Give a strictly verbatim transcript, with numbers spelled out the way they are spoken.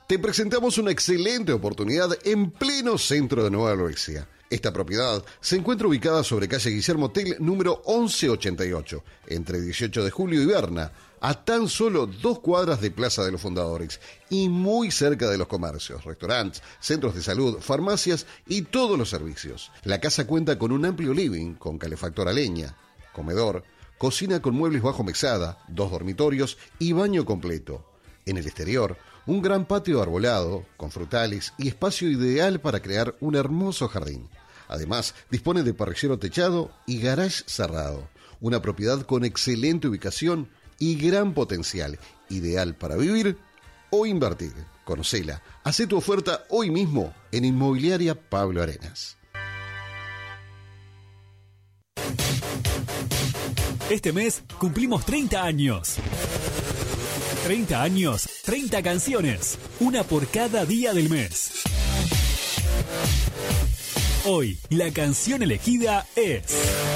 te presentamos una excelente oportunidad en pleno centro de Nueva Helvecia. Esta propiedad se encuentra ubicada sobre calle Guillermo Tell, número once ochenta y ocho, entre dieciocho de julio y Berna, a tan solo dos cuadras de Plaza de los Fundadores y muy cerca de los comercios, restaurantes, centros de salud, farmacias y todos los servicios. La casa cuenta con un amplio living con calefactor a leña, comedor, cocina con muebles bajo mesada, dos dormitorios y baño completo. En el exterior, un gran patio arbolado, con frutales y espacio ideal para crear un hermoso jardín. Además, dispone de parrillero techado y garage cerrado. Una propiedad con excelente ubicación y gran potencial, ideal para vivir o invertir. Conocela. Hacé tu oferta hoy mismo en Inmobiliaria Pablo Arenas. Este mes cumplimos treinta años. treinta años, treinta canciones, una por cada día del mes. Hoy, la canción elegida es